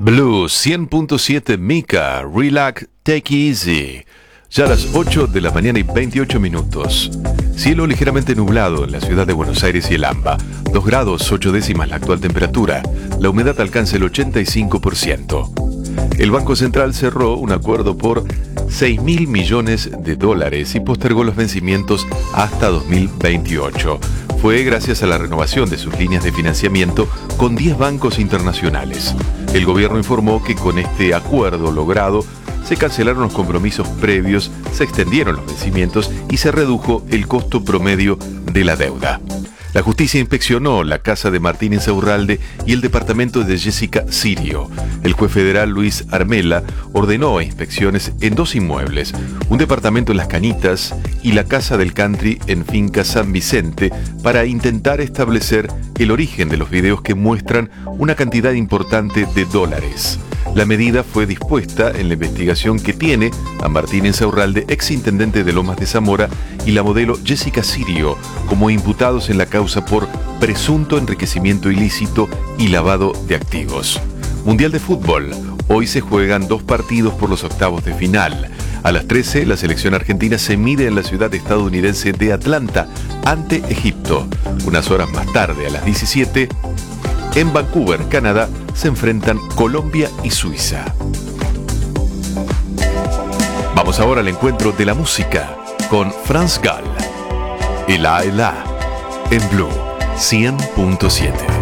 Blue 100.7 Mika, Relax, Take Easy. Ya a las 8 de la mañana y 28 minutos. Cielo ligeramente nublado en la ciudad de Buenos Aires y el AMBA. 2 grados 8 décimas la actual temperatura. La humedad alcanza el 85%. El Banco Central cerró un acuerdo por 6.000 millones de dólares y postergó los vencimientos hasta 2028. Fue gracias a la renovación de sus líneas de financiamiento con 10 bancos internacionales. El gobierno informó que con este acuerdo logrado se cancelaron los compromisos previos, se extendieron los vencimientos y se redujo el costo promedio de la deuda. La justicia inspeccionó la casa de Martín Insaurralde y el departamento de Jessica Sirio. El juez federal Luis Armela ordenó inspecciones en 2 inmuebles, un departamento en Las Canitas y la casa del country en Finca San Vicente, para intentar establecer el origen de los videos que muestran una cantidad importante de dólares. La medida fue dispuesta en la investigación que tiene a Martín Insaurralde, exintendente de Lomas de Zamora, y la modelo Jessica Sirio como imputados en la causa por presunto enriquecimiento ilícito y lavado de activos. Mundial de Fútbol. Hoy se juegan 2 partidos por los octavos de final. A las 13, la selección argentina se mide en la ciudad estadounidense de Atlanta ante Egipto. Unas horas más tarde, a las 17, en Vancouver, Canadá, se enfrentan Colombia y Suiza. Vamos ahora al encuentro de la música con Franz Gall. Ela, Ela, en Blue 100.7.